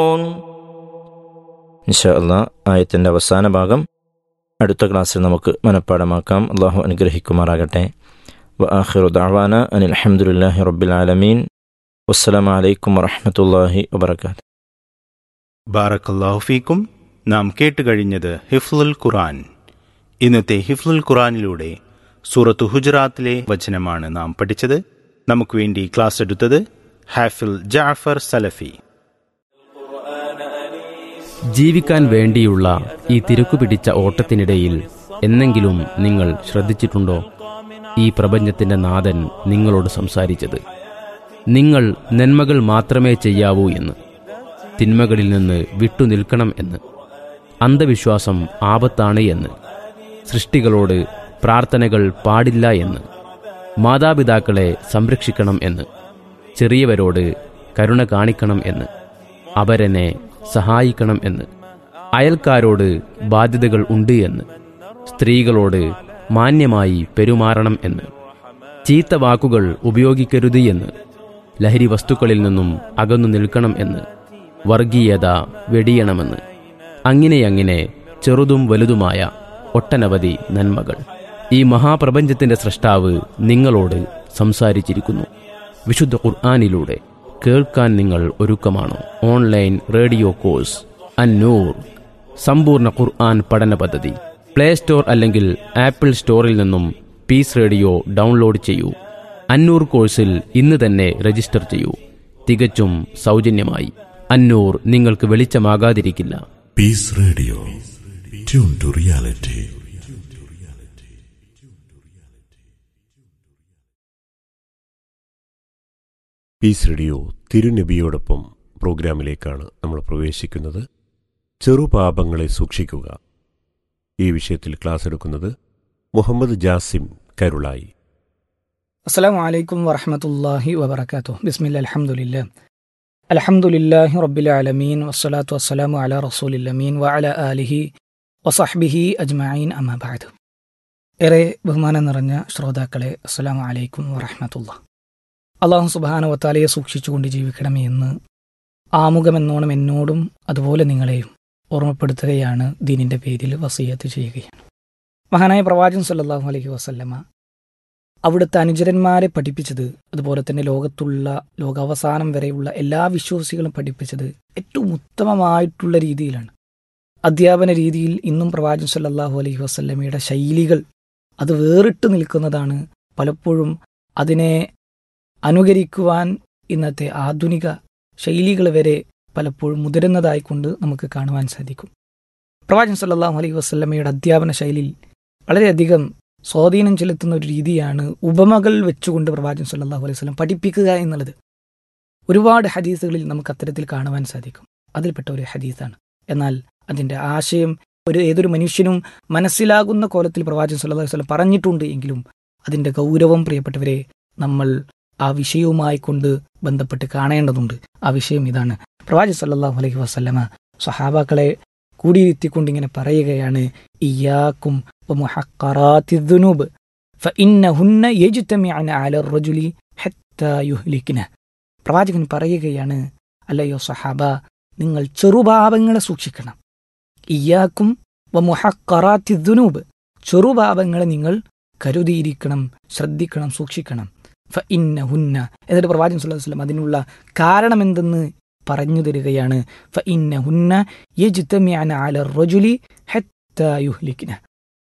ഇൻഷാ അല്ലാഹ് ആയത്തിൻ്റെ അവസാന ഭാഗം അടുത്ത ക്ലാസ്സിൽ നമുക്ക് മനഃപ്പാടമാക്കാം. അള്ളാഹു അനുഗ്രഹിക്കുമാറാകട്ടെ. വആഖിറു ദഅവാന അനിൽ ഹംദുലില്ലാഹി റബ്ബിൽ ആലമീൻ. വസ്സലാമു അലൈക്കും വറഹ്മത്തുള്ളാഹി വബറകാതുഹു. ബാറക്കല്ലാഹു ഫീക്കും. നാം കേട്ടുകഴിഞ്ഞത് ഹിഫ്ളുൽ ഖുർആൻ. ഇന്നത്തെ ഹിഫ്ളുൽ ഖുർആനിലൂടെ സൂറത്തു ഹുജറാത്തിലെ വചനമാണ് നാം പഠിച്ചത്. നമുക്ക് വേണ്ടി ക്ലാസ് എടുത്തത് ഹാഫിൽ ജഅഫർ സലഫി. ജീവിക്കാൻ വേണ്ടിയുള്ള ഈ തിരക്കുപിടിച്ച ഓട്ടത്തിനിടയിൽ എന്നെങ്കിലും നിങ്ങൾ ശ്രദ്ധിച്ചിട്ടുണ്ടോ? ഈ പ്രപഞ്ചത്തിന്റെ നാഥൻ നിങ്ങളോട് സംസാരിച്ചത് നിങ്ങൾ നന്മകൾ മാത്രമേ ചെയ്യാവൂ എന്ന്, തിന്മകളിൽ നിന്ന് വിട്ടുനിൽക്കണം എന്ന്, അന്ധവിശ്വാസം ആപത്താണ് എന്ന്, സൃഷ്ടികളോട് പ്രാർത്ഥനകൾ പാടില്ല എന്ന്, മാതാപിതാക്കളെ സംരക്ഷിക്കണം എന്ന്, ചെറിയവരോട് കരുണ കാണിക്കണം എന്ന്, അവരെന്നെ സഹായിക്കണം എന്ന്, അയൽക്കാരോട് ബാധ്യതകൾ ഉണ്ട് എന്ന്, സ്ത്രീകളോട് മാന്യമായി പെരുമാറണം എന്ന്, ചീത്ത വാക്കുകൾ ഉപയോഗിക്കരുത് എന്ന്, ലഹരി വസ്തുക്കളിൽ നിന്നും അകന്നു നിൽക്കണം എന്ന്, വർഗീയത വെടിയണമെന്ന്, അങ്ങനെ ചെറുതും വലുതുമായ ഒട്ടനവധി നന്മകൾ ഈ മഹാപ്രപഞ്ചത്തിന്റെ സ്രഷ്ടാവ് നിങ്ങളോട് സംസാരിച്ചിരിക്കുന്നു. വിശുദ്ധ ഖുർആനിലൂടെ കേൾക്കാൻ നിങ്ങൾ ഒരുക്കമാണോ? ഓൺലൈൻ റേഡിയോ കോഴ്സ് അന്നൂർ സമ്പൂർണ്ണ ഖുർആൻ പഠന പദ്ധതി. പ്ലേ സ്റ്റോർ അല്ലെങ്കിൽ ആപ്പിൾ സ്റ്റോറിൽ നിന്നും പീസ് റേഡിയോ ഡൗൺലോഡ് ചെയ്യൂ. അന്നൂർ കോഴ്സിൽ ഇന്ന് തന്നെ രജിസ്റ്റർ ചെയ്യൂ. തികച്ചും സൗജന്യമായി. അന്നൂർ നിങ്ങൾക്ക് വെളിച്ചമാകാതിരിക്കില്ല. Piece radio, tune to reality. Piece radio തിരുനബിയോടൊപ്പം പ്രോഗ്രാമിലേക്കാണ് നമ്മൾ പ്രവേശിക്കുന്നത്. ചെറുപാപങ്ങളെ സൂക്ഷിക്കുക. ഈ വിഷയത്തിൽ ക്ലാസ് എടുക്കുന്നത് മുഹമ്മദ് ജാസിം കരുളായി. അസ്സലാമു അലൈക്കും വറഹ്മത്തുള്ളാഹി വബറകാതുഹു. ബിസ്മില്ലാഹിൽ അൽഹംദുലില്ലാഹി റബ്ബിൽ ആലമീൻ വസ്സലാത്തു വസ്സലാമു അലാ റസൂലിൽ അമീൻ വഅലാ ആലിഹി വസഹ്ബിഹി അജ്മഈൻ അമ്മാ ബഅദ്. ഏറെ ബഹുമാനം നിറഞ്ഞ ശ്രോതാക്കളെ, അസ്സലാമു അലൈക്കും വറഹ്മത്തുള്ളാഹി. അല്ലാഹു സുബ്ഹാനഹു വതആലയെ സൂക്ഷിച്ചുകൊണ്ട് ജീവിക്കണമേ എന്ന് ആമുഖമെന്നോണം എന്നോടും അതുപോലെ നിങ്ങളെയും ഓർമ്മപ്പെടുത്തുകയാണ്. ദീനിൻ്റെ പേരിൽ വസിയത്ത് ചെയ്യുകയാണ്. മഹാനായ പ്രവാചകൻ സല്ലല്ലാഹു അലൈഹി വസല്ലമ അവിടുത്തെ അനുചരന്മാരെ പഠിപ്പിച്ചത്, അതുപോലെ തന്നെ ലോകാവസാനം വരെയുള്ള എല്ലാ വിശ്വാസികളും പഠിപ്പിച്ചത് ഏറ്റവും ഉത്തമമായിട്ടുള്ള രീതിയിലാണ്. അധ്യാപന രീതിയിൽ ഇന്നും പ്രവാചകൻ സല്ലല്ലാഹു അലൈഹി വസല്ലമയുടെ ശൈലികൾ അത് വേറിട്ട് നിൽക്കുന്നതാണ്. പലപ്പോഴും അതിനെ അനുകരിക്കുവാൻ ഇന്നത്തെ ആധുനിക ശൈലികൾ വരെ പലപ്പോഴും മുതിരുന്നതായിക്കൊണ്ട് നമുക്ക് കാണുവാൻ സാധിക്കും. പ്രവാചകൻ സല്ലല്ലാഹു അലൈഹി വസല്ലമയുടെ അധ്യാപന ശൈലിയിൽ വളരെയധികം സ്വാധീനം ചെലുത്തുന്ന ഒരു രീതിയാണ് ഉപമകൾ വെച്ചുകൊണ്ട് പ്രവാചകൻ സല്ലല്ലാഹു അലൈഹി വസല്ലം പഠിപ്പിക്കുക എന്നുള്ളത്. ഒരുപാട് ഹദീസുകളിൽ നമുക്ക് അത്തരത്തിൽ കാണുവാൻ സാധിക്കും. അതിൽപ്പെട്ട ഒരു ഹദീസാണ്. എന്നാൽ അതിൻ്റെ ആശയം ഏതൊരു മനുഷ്യനും മനസ്സിലാകുന്ന കോലത്തിൽ പ്രവാചകൻ സല്ലല്ലാഹു അലൈഹി വസല്ലം പറഞ്ഞിട്ടുണ്ട് എങ്കിലും അതിൻ്റെ ഗൗരവം പ്രിയപ്പെട്ടവരെ നമ്മൾ ആ വിഷയവുമായി കൊണ്ട് ബന്ധപ്പെട്ട് കാണേണ്ടതുണ്ട്. ആ വിഷയം ഇതാണ്. പ്രവാചകൻ സല്ലല്ലാഹു അലൈഹി വസല്ലമ സ്വഹാബാക്കളെ കൂടിയിരുത്തിക്കൊണ്ടിങ്ങനെ പറയുകയാണ്, ഇയ്യാക്കും വമുഹഖറാത്തിദ്ദുനൂബ് ഫഇന്നഹുന്ന യജ്തമിഅന അലർ റജുലി ഹത്താ യുഹ്ലിക്ന. പ്രവാചകൻ പറയുകയാണ്, അല്ലയോ സഹാബ, നിങ്ങൾ ചെറുപാപങ്ങളെ സൂക്ഷിക്കണം. ഇയ്യാക്കും വമുഹഖറാത്തിദ്ദുനൂബ്, ചെറുപാപങ്ങളെ നിങ്ങൾ കരുതിയിരിക്കണം, ശ്രദ്ധിക്കണം, സൂക്ഷിക്കണം. ഫഇന്നഹുന്ന, എന്നിട്ട് പ്രവാചകൻ സല്ലല്ലാഹു അലൈഹി വസല്ലം അതിനുള്ള കാരണമെന്തെന്ന് പറഞ്ഞു തരികയാണ്. ഫഇന്നഹുന്ന യജ്തമിഅന അലർ റജുലി ഹത്താ യുഹ്ലിക്ന.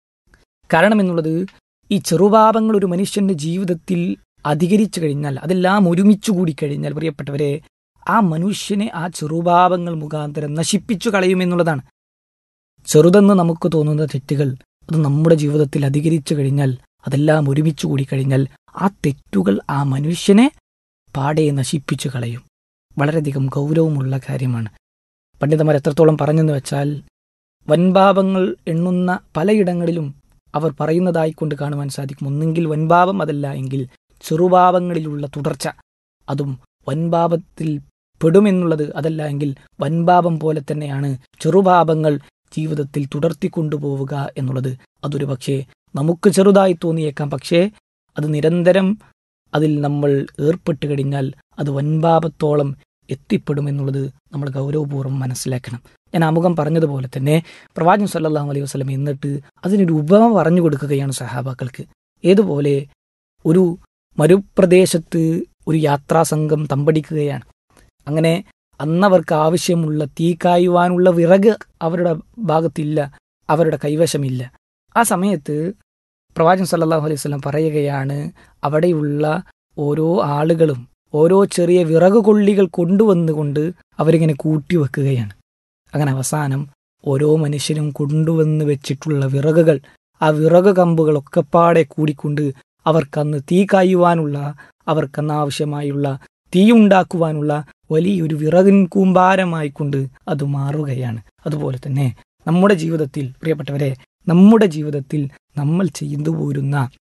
കാരണം എന്നുള്ളത്, ഈ ചെറുപാപങ്ങൾ ഒരു മനുഷ്യന്റെ ജീവിതത്തിൽ അധികരിച്ചു കഴിഞ്ഞാൽ, അതെല്ലാം ഒരുമിച്ചു കൂടി കഴിഞ്ഞാൽ പ്രിയപ്പെട്ടവരെ, ആ മനുഷ്യനെ ആ ചെറുപാപങ്ങൾ മുഖാന്തരം നശിപ്പിച്ചു കളയുമെന്നുള്ളതാണ്. ചെറുതെന്ന് നമുക്ക് തോന്നുന്ന തെറ്റുകൾ അത് നമ്മുടെ ജീവിതത്തിൽ അധികരിച്ചു കഴിഞ്ഞാൽ, അതെല്ലാം ഒരുമിച്ചു കൂടി കഴിഞ്ഞാൽ ആ തെറ്റുകൾ ആ മനുഷ്യനെ പാടെ നശിപ്പിച്ചു കളയും. വളരെയധികം ഗൗരവമുള്ള കാര്യമാണ്. പണ്ഡിതന്മാർ എത്രത്തോളം പറഞ്ഞെന്ന് വെച്ചാൽ, വൻപാപങ്ങൾ എണ്ണുന്ന പലയിടങ്ങളിലും അവർ പറയുന്നതായിക്കൊണ്ട് കാണുവാൻ സാധിക്കും. ഒന്നെങ്കിൽ വൻപാപം, അതല്ല എങ്കിൽ ചെറുപാപങ്ങളിലുള്ള തുടർച്ച, അതും വൻപാപത്തിൽ പെടുമെന്നുള്ളത്, അതല്ല എങ്കിൽ വൻപാപം പോലെ തന്നെയാണ് ചെറുപാപങ്ങൾ ജീവിതത്തിൽ തുടർത്തിക്കൊണ്ടുപോവുക എന്നുള്ളത്. അതൊരു പക്ഷേ നമുക്ക് ചെറുതായി തോന്നിയേക്കാം, പക്ഷേ അത് നിരന്തരം അതിൽ നമ്മൾ ഏർപ്പെട്ട് കഴിഞ്ഞാൽ അത് വൻപാപത്തോളം എത്തിപ്പെടുമെന്നുള്ളത് നമ്മൾ ഗൗരവപൂർവ്വം മനസ്സിലാക്കണം. ഞാൻ ആമുഖം പറഞ്ഞതുപോലെ തന്നെ പ്രവാചകൻ സല്ലല്ലാഹു അലൈഹി വസല്ലം എന്നിട്ട് അതിനൊരു ഉപമ പറഞ്ഞു കൊടുക്കുകയാണ് സഹാബാക്കൾക്ക്. ഏതുപോലെ ഒരു മരുപ്രദേശത്ത് ഒരു യാത്രാസംഘം തമ്പടിക്കുകയാണ്. അങ്ങനെ അന്നവർക്ക് ആവശ്യമുള്ള തീ കായുവാനുള്ള വിറക് അവരുടെ ഭാഗത്തില്ല, അവരുടെ കൈവശമില്ല. ആ സമയത്ത് പ്രവാചകൻ സല്ലല്ലാഹു അലൈഹി വസല്ലം പറയുകയാണ്, അവിടെയുള്ള ഓരോ ആളുകളും ഓരോ ചെറിയ വിറക് കൊള്ളികൾ കൊണ്ടുവന്നുകൊണ്ട് അവരിങ്ങനെ കൂട്ടിവെക്കുകയാണ്. അങ്ങനെ അവസാനം ഓരോ മനുഷ്യനും കൊണ്ടുവന്ന് വെച്ചിട്ടുള്ള വിറകുകൾ, ആ വിറക് കമ്പുകളൊക്കെ പാടെ കൂടിക്കൊണ്ട് അവർക്കന്ന് തീ കായുവാനുള്ള, അവർക്കന്ന് ആവശ്യമായുള്ള തീ ഉണ്ടാക്കുവാനുള്ള വലിയൊരു വിറകിൻ കൂമ്പാരമായിക്കൊണ്ട് അത് മാറുകയാണ്. അതുപോലെ തന്നെ നമ്മുടെ ജീവിതത്തിൽ പ്രിയപ്പെട്ടവരെ, നമ്മുടെ ജീവിതത്തിൽ നമ്മൾ ചെയ്തു പോരുന്ന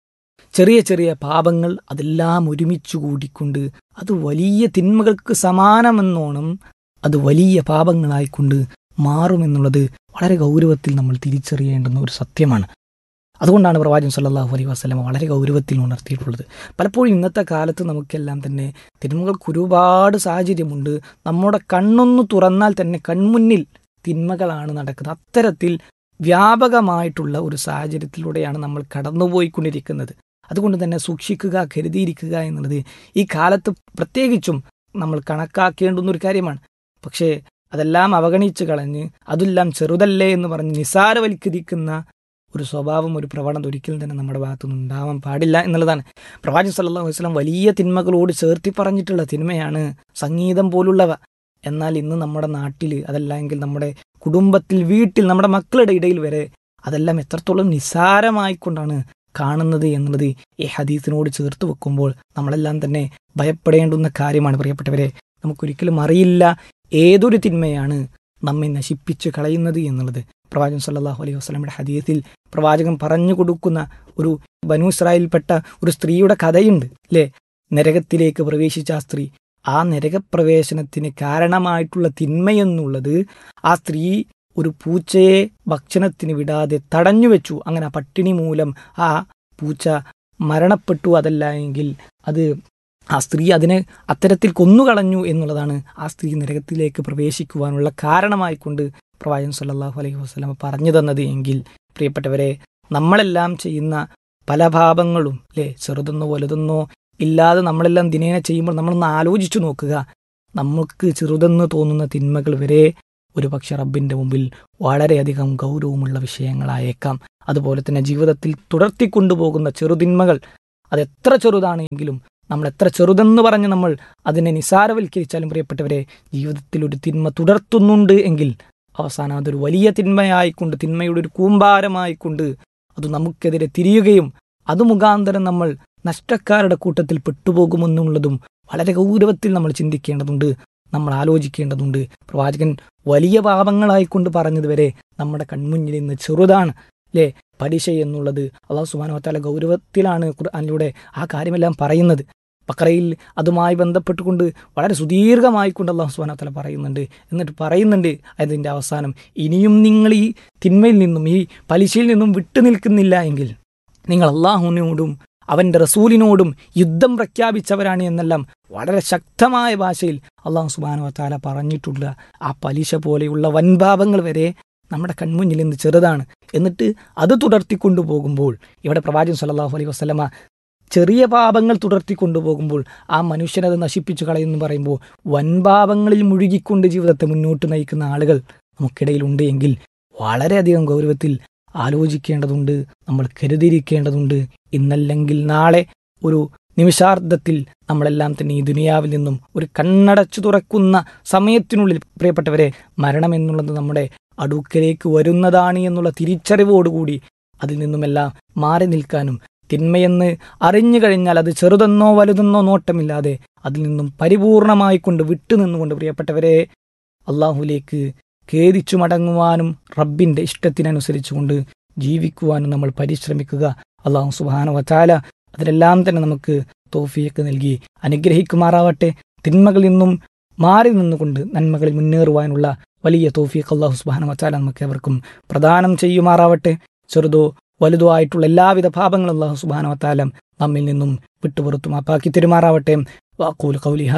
ചെറിയ ചെറിയ പാപങ്ങൾ അതെല്ലാം ഒരുമിച്ച് കൂടിക്കൊണ്ട് അത് വലിയ തിന്മകൾക്ക് സമാനമെന്നോണം അത് വലിയ പാപങ്ങളായിക്കൊണ്ട് മാറുമെന്നുള്ളത് വളരെ ഗൗരവത്തിൽ നമ്മൾ തിരിച്ചറിയേണ്ടുന്ന ഒരു സത്യമാണ്. അതുകൊണ്ടാണ് പ്രവാചകൻ സല്ലല്ലാഹു അലൈഹി വസല്ലം വളരെ ഗൗരവത്തിൽ ഉണർത്തിയിട്ടുള്ളത്. പലപ്പോഴും ഇന്നത്തെ കാലത്ത് നമുക്കെല്ലാം തന്നെ തിന്മകൾക്ക് ഒരുപാട് സാഹചര്യമുണ്ട്. നമ്മുടെ കണ്ണൊന്ന് തുറന്നാൽ തന്നെ കൺമുന്നിൽ തിന്മകളാണ് നടക്കുന്നത്. അത്തരത്തിൽ വ്യാപകമായിട്ടുള്ള ഒരു സാഹചര്യത്തിലൂടെയാണ് നമ്മൾ കടന്നുപോയിക്കൊണ്ടിരിക്കുന്നത്. അതുകൊണ്ട് തന്നെ സൂക്ഷിക്കുക, കരുതിയിരിക്കുക എന്നുള്ളത് ഈ കാലത്ത് പ്രത്യേകിച്ചും നമ്മൾ കണക്കാക്കേണ്ടുന്ന ഒരു കാര്യമാണ്. പക്ഷേ അതെല്ലാം അവഗണിച്ച് കളഞ്ഞ് അതെല്ലാം ചെറുതല്ലേ എന്ന് പറഞ്ഞ് നിസാരവൽക്കരിക്കുന്ന ഒരു സ്വഭാവം, ഒരു പ്രവണത ഒരിക്കലും തന്നെ നമ്മുടെ ഭാഗത്തുനിന്ന് ഉണ്ടാവാൻ പാടില്ല എന്നുള്ളതാണ്. പ്രവാചകൻ സല്ലല്ലാഹു അലൈഹി വസല്ലം വലിയ തിന്മകളോട് ചേർത്തി പറഞ്ഞിട്ടുള്ള തിന്മയാണ് സംഗീതം പോലുള്ളവ. എന്നാൽ ഇന്ന് നമ്മുടെ നാട്ടിൽ, അതല്ലെങ്കിൽ നമ്മുടെ കുടുംബത്തിൽ, വീട്ടിൽ, നമ്മുടെ മക്കളുടെ ഇടയിൽ വരെ അതെല്ലാം എത്രത്തോളം നിസ്സാരമായിക്കൊണ്ടാണ് കാണുന്നത് എന്നുള്ളത് ഈ ഹദീസിനോട് ചേർത്ത് വെക്കുമ്പോൾ നമ്മളെല്ലാം തന്നെ ഭയപ്പെടേണ്ടുന്ന കാര്യമാണ്. പ്രിയപ്പെട്ടവരെ, നമുക്കൊരിക്കലും അറിയില്ല ഏതൊരു തിന്മയാണ് നമ്മെ നശിപ്പിച്ച് കളയുന്നത് എന്നുള്ളത്. പ്രവാചകൻ സല്ലല്ലാഹു അലൈഹി വസല്ലമയുടെ ഹദീസിൽ പ്രവാചകൻ പറഞ്ഞു കൊടുക്കുന്ന ഒരു ബനൂ ഇസ്രായേലിൽപ്പെട്ട ഒരു സ്ത്രീയുടെ കഥയുണ്ട് അല്ലേ? നരകത്തിലേക്ക് പ്രവേശിച്ച ആ സ്ത്രീ, ആ നരകപ്രവേശനത്തിന് കാരണമായിട്ടുള്ള തിന്മയെന്നുള്ളത് ആ സ്ത്രീ ഒരു പൂച്ചയെ ഭക്ഷണത്തിന് വിടാതെ തടഞ്ഞു വെച്ചു. അങ്ങനെ ആ പട്ടിണി മൂലം ആ പൂച്ച മരണപ്പെട്ടു. അതല്ല എങ്കിൽ അത് ആ സ്ത്രീ അതിനെ അത്തരത്തിൽ കൊന്നുകളഞ്ഞു എന്നുള്ളതാണ് ആ സ്ത്രീ നരകത്തിലേക്ക് പ്രവേശിക്കുവാനുള്ള കാരണമായിക്കൊണ്ട് പ്രവാചകൻ സല്ലല്ലാഹു അലൈഹി വസല്ലം പറഞ്ഞു തന്നത് എങ്കിൽ, പ്രിയപ്പെട്ടവരെ, നമ്മളെല്ലാം ചെയ്യുന്ന പല പാപങ്ങളും അല്ലേ, ചെറുതെന്നോ വലുതെന്നോ ഇല്ലാതെ നമ്മളെല്ലാം ദിനേന ചെയ്യുമ്പോൾ നമ്മളൊന്ന് ആലോചിച്ചു നോക്കുക. നമുക്ക് ചെറുതെന്ന് തോന്നുന്ന തിന്മകൾ വരെ ഒരു പക്ഷെ റബ്ബിൻ്റെ മുമ്പിൽ വളരെയധികം ഗൗരവമുള്ള വിഷയങ്ങളായേക്കാം. അതുപോലെ തന്നെ ജീവിതത്തിൽ തുടർത്തിക്കൊണ്ടുപോകുന്ന ചെറുതിന്മകൾ അതെത്ര ചെറുതാണെങ്കിലും നമ്മൾ എത്ര ചെറുതെന്ന് പറഞ്ഞ് നമ്മൾ അതിനെ നിസാരവൽക്കരിച്ചാലും, പ്രിയപ്പെട്ടവരെ, ജീവിതത്തിൽ ഒരു തിന്മ തുടർത്തുന്നുണ്ട് എങ്കിൽ അവസാനം അതൊരു വലിയ തിന്മയായിക്കൊണ്ട്, തിന്മയുടെ ഒരു കൂമ്പാരമായിക്കൊണ്ട് അത് നമുക്കെതിരെ തിരിയുകയും അത് മുഖാന്തരം നമ്മൾ നഷ്ടക്കാരുടെ കൂട്ടത്തിൽ പെട്ടുപോകുമെന്നുള്ളതും വളരെ ഗൗരവത്തിൽ നമ്മൾ ചിന്തിക്കേണ്ടതുണ്ട്, നമ്മൾ ആലോചിക്കേണ്ടതുണ്ട്. പ്രവാചകൻ വലിയ പാപങ്ങളായിക്കൊണ്ട് പറഞ്ഞതുവരെ നമ്മുടെ കൺമുന്നിൽ നിന്ന് ചെറുതാണ് അല്ലേ പലിശ എന്നുള്ളത്. അല്ലാഹു സുബ്ഹാനഹു വ തആല ഗൗരവത്തിലാണ് ഖുർആനിലൂടെ ആ കാര്യമെല്ലാം പറയുന്നത്. ബഖറയിൽ അതുമായി ബന്ധപ്പെട്ടുകൊണ്ട് വളരെ സുദീർഘമായിക്കൊണ്ട് അല്ലാഹു സുബ്ഹാനഹു വ തആല പറയുന്നുണ്ട്. എന്നിട്ട് പറയുന്നുണ്ട് അതിൻ്റെ അവസാനം, ഇനിയും നിങ്ങൾ ഈ തിന്മയിൽ നിന്നും ഈ പലിശയിൽ നിന്നും വിട്ടു നിൽക്കുന്നില്ല എങ്കിൽ നിങ്ങൾ അള്ളാഹുവിനോടും അവൻ്റെ റസൂലിനോടും യുദ്ധം പ്രഖ്യാപിച്ചവരാണ് എന്നെല്ലാം വളരെ ശക്തമായ ഭാഷയിൽ അല്ലാഹു സുബ്ഹാനഹു വ തആല പറഞ്ഞിട്ടുള്ള ആ പലിശ പോലെയുള്ള വൻപാപങ്ങൾ വരെ നമ്മുടെ കൺമുന്നിൽ നിന്ന് ചെറുതാണ്. എന്നിട്ട് അത് തുടർത്തിക്കൊണ്ടു പോകുമ്പോൾ, ഇവിടെ പ്രവാചകൻ സല്ലല്ലാഹു അലൈഹി വസല്ലമ ചെറിയ പാപങ്ങൾ തുടർത്തിക്കൊണ്ടുപോകുമ്പോൾ ആ മനുഷ്യനത് നശിപ്പിച്ചു കളയെന്ന് പറയുമ്പോൾ, വൻപാപങ്ങളിൽ മുഴുകിക്കൊണ്ട് ജീവിതത്തെ മുന്നോട്ട് നയിക്കുന്ന ആളുകൾ നമുക്കിടയിലുണ്ട് എങ്കിൽ വളരെയധികം ഗൗരവത്തിൽ ആലോചിക്കേണ്ടതുണ്ട്, നമ്മൾ കരുതിയിരിക്കേണ്ടതുണ്ട്. ഇന്നല്ലെങ്കിൽ നാളെ ഒരു നിമിഷാർദ്ധത്തിൽ നമ്മളെല്ലാം തന്നെ ഈ ദുനിയാവിൽ നിന്നും ഒരു കണ്ണടച്ചു തുറക്കുന്ന സമയത്തിനുള്ളിൽ, പ്രിയപ്പെട്ടവരെ, മരണം എന്നുള്ളത് നമ്മുടെ അടുക്കലേക്ക് വരുന്നതാണ് എന്നുള്ള തിരിച്ചറിവോടുകൂടി അതിൽ നിന്നുമെല്ലാം മാറി നിൽക്കാനും, തിന്മയെന്ന് അറിഞ്ഞു കഴിഞ്ഞാൽ അത് ചെറുതെന്നോ വലുതെന്നോ നോട്ടമില്ലാതെ അതിൽ നിന്നും പരിപൂർണമായിക്കൊണ്ട് വിട്ടുനിന്നുകൊണ്ട്, പ്രിയപ്പെട്ടവരെ, അള്ളാഹുലേക്ക് ഖേദിച്ചു മടങ്ങുവാനും റബ്ബിൻ്റെ ഇഷ്ടത്തിനനുസരിച്ചുകൊണ്ട് ജീവിക്കുവാനും നമ്മൾ പരിശ്രമിക്കുക. അള്ളാഹു സുബ്ഹാനഹു വ തആല അതിലെല്ലാം തന്നെ നമുക്ക് തൗഫീഖ് നൽകി അനുഗ്രഹിക്കുമാറാവട്ടെ. തിന്മകളിൽ നിന്നും മാറി നിന്നുകൊണ്ട് നന്മകളിൽ മുന്നേറുവാനുള്ള വലിയ തൗഫീഖ് അല്ലാഹു സുബ്ഹാനഹു വ തആല നമുക്ക് എവർക്കും പ്രദാനം ചെയ്യുമാറാവട്ടെ. ചെറുതോ വലുതോ ആയിട്ടുള്ള എല്ലാവിധ പാപങ്ങളും അല്ലാഹു സുബ്ഹാനഹു വ തആല നമ്മിൽ നിന്നും വിട്ടുപുറത്തു മാപ്പാക്കി തരുമാറാവട്ടെ. വഅഖൂലു ഖൗലി ഹാദാ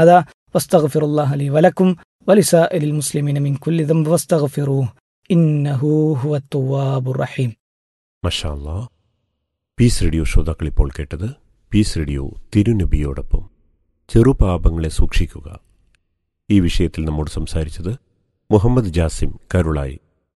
വസ്തഗ്ഫിറുല്ലാഹ ലി വലക്കും വലിസാഇലിൽ മുസ്ലിമീന മിൻ കുല്ലി ദംബ് വസ്തഗ്ഫിറൂഹു ഇന്നഹു ഹുവത് തവ്വാബുർ റഹീം. മഷാ അല്ലാഹ്. പീസ് റേഡിയോ ശ്രോതാക്കൾ ഇപ്പോൾ കേട്ടത് പീസ് റേഡിയോ തിരുനബിയോടൊപ്പം ചെറുപാപങ്ങളെ സൂക്ഷിക്കുക. ഈ വിഷയത്തിൽ നമ്മോട് സംസാരിച്ചത് മുഹമ്മദ് ജാസിം കരുളായി.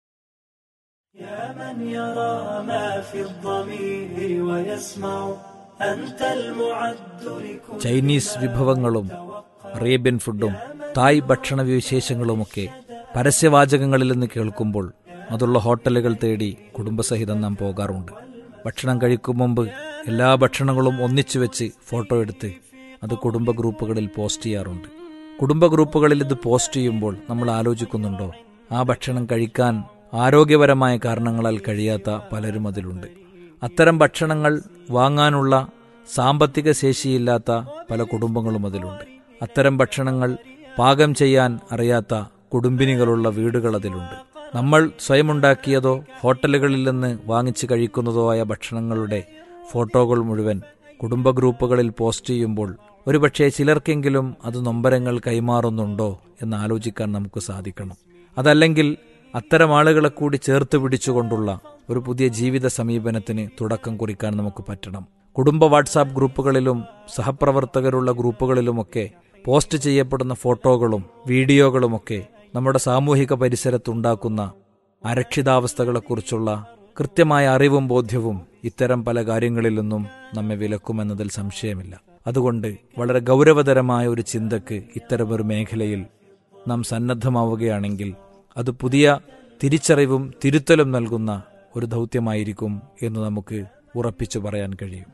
ചൈനീസ് വിഭവങ്ങളും അറേബ്യൻ ഫുഡും തായ് ഭക്ഷണ വിശേഷങ്ങളുമൊക്കെ പരസ്യവാചകങ്ങളിൽ നിന്ന് കേൾക്കുമ്പോൾ അതുള്ള ഹോട്ടലുകൾ തേടി കുടുംബസഹിതം നാം പോകാറുണ്ട്. ഭക്ഷണം കഴിക്കും മുമ്പ് എല്ലാ ഭക്ഷണങ്ങളും ഒന്നിച്ചു വെച്ച് ഫോട്ടോ എടുത്ത് അത് കുടുംബ ഗ്രൂപ്പുകളിൽ പോസ്റ്റ് ചെയ്യാറുണ്ട്. കുടുംബ ഗ്രൂപ്പുകളിൽ ഇത് പോസ്റ്റ് ചെയ്യുമ്പോൾ നമ്മൾ ആലോചിക്കുന്നുണ്ടോ, ആ ഭക്ഷണം കഴിക്കാൻ ആരോഗ്യപരമായ കാരണങ്ങളാൽ കഴിയാത്ത പലരും അതിലുണ്ട്. അത്തരം ഭക്ഷണങ്ങൾ വാങ്ങാനുള്ള സാമ്പത്തിക ശേഷിയില്ലാത്ത പല കുടുംബങ്ങളും അതിലുണ്ട്. അത്തരം ഭക്ഷണങ്ങൾ പാകം ചെയ്യാൻ അറിയാത്ത കുടുംബിനികളുള്ള വീടുകൾ അതിലുണ്ട്. നമ്മൾ സ്വയമുണ്ടാക്കിയതോ ഹോട്ടലുകളിൽ നിന്ന് വാങ്ങിച്ച് കഴിക്കുന്നതോ ആയ ഭക്ഷണങ്ങളുടെ ഫോട്ടോകൾ മുഴുവൻ കുടുംബ ഗ്രൂപ്പുകളിൽ പോസ്റ്റ് ചെയ്യുമ്പോൾ ഒരുപക്ഷെ ചിലർക്കെങ്കിലും അത് നൊമ്പരങ്ങൾ കൈമാറുന്നുണ്ടോ എന്ന് ആലോചിക്കാൻ നമുക്ക് സാധിക്കണം. അതല്ലെങ്കിൽ അത്തരം ആളുകളെ കൂടി ചേർത്ത് പിടിച്ചുകൊണ്ടുള്ള ഒരു പുതിയ ജീവിത സമീപനത്തിന് തുടക്കം കുറിക്കാൻ നമുക്ക് പറ്റണം. കുടുംബ വാട്സാപ്പ് ഗ്രൂപ്പുകളിലും സഹപ്രവർത്തകരുള്ള ഗ്രൂപ്പുകളിലുമൊക്കെ പോസ്റ്റ് ചെയ്യപ്പെടുന്ന ഫോട്ടോകളും വീഡിയോകളുമൊക്കെ നമ്മുടെ സാമൂഹിക പരിസരത്തുണ്ടാക്കുന്ന അരക്ഷിതാവസ്ഥകളെക്കുറിച്ചുള്ള കൃത്യമായ അറിവും ബോധ്യവും ഇത്തരം പല കാര്യങ്ങളിൽ നിന്നും നമ്മെ വിലക്കുമെന്നതിൽ സംശയമില്ല. അതുകൊണ്ട് വളരെ ഗൗരവതരമായ ഒരു ചിന്തക്ക് ഇത്തരമൊരു മേഖലയിൽ നാം സന്നദ്ധമാവുകയാണെങ്കിൽ അത് പുതിയ തിരിച്ചറിവും തിരുത്തലും നൽകുന്ന ഒരു ദൗത്യമായിരിക്കും എന്ന് നമുക്ക് ഉറപ്പിച്ചു പറയാൻ കഴിയും.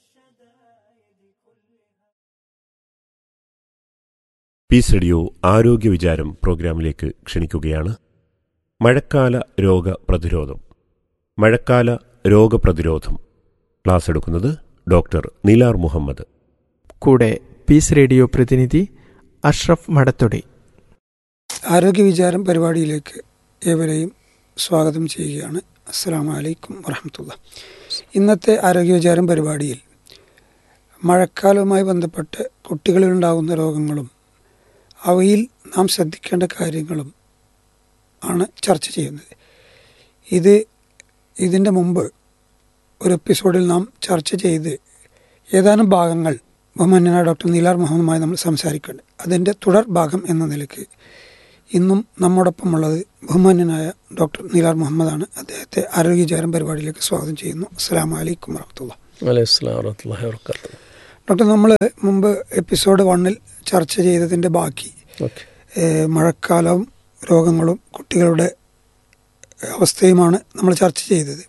പീസ് റേഡിയോ ആരോഗ്യ വിചാരം പ്രോഗ്രാമിലേക്ക് ക്ഷണിക്കുകയാണ്. മഴക്കാല രോഗപ്രതിരോധം. മഴക്കാല രോഗപ്രതിരോധം ക്ലാസ് എടുക്കുന്നത് ഡോക്ടർ നിലാർ മുഹമ്മദ്. കൂടെ പീസ് റേഡിയോ പ്രതിനിധി അഷ്റഫ് മടത്തൊടി. ആരോഗ്യ വിചാരം പരിപാടിയിലേക്ക് ഏവരെയും സ്വാഗതം ചെയ്യുകയാണ്. അസ്സലാമു അലൈക്കും വറഹ്മത്തുള്ളാഹി. ഇന്നത്തെ ആരോഗ്യ വിചാരം പരിപാടിയിൽ മഴക്കാലവുമായി ബന്ധപ്പെട്ട് കുട്ടികളിലുണ്ടാകുന്ന രോഗങ്ങളും അവയിൽ നാം ശ്രദ്ധിക്കേണ്ട കാര്യങ്ങളും ആണ് ചർച്ച ചെയ്യുന്നത്. ഇതിൻ്റെ മുമ്പ് ഒരു എപ്പിസോഡിൽ നാം ചർച്ച ചെയ്ത് ഏതാനും ഭാഗങ്ങൾ ബഹുമാന്യനായ ഡോക്ടർ നിലാർ മുഹമ്മദുമായി നമ്മൾ സംസാരിക്കുന്നുണ്ട്. അതിൻ്റെ തുടർ ഭാഗം എന്ന നിലയ്ക്ക് ഇന്നും നമ്മോടൊപ്പമുള്ളത് ബഹുമാന്യനായ ഡോക്ടർ നിലാർ മുഹമ്മദാണ്. അദ്ദേഹത്തെ ആരോഗ്യ വിചാരം പരിപാടിയിലേക്ക് സ്വാഗതം ചെയ്യുന്നു. അസ്സലാമു അലൈക്കും വറഹ്മത്തുള്ളാഹി. ഡോക്ടർ, നമ്മൾ മുമ്പ് എപ്പിസോഡ് 1 ചർച്ച ചെയ്തതിൻ്റെ ബാക്കി മഴക്കാലവും രോഗങ്ങളും കുട്ടികളുടെ അവസ്ഥയുമാണ് നമ്മൾ ചർച്ച ചെയ്തത്.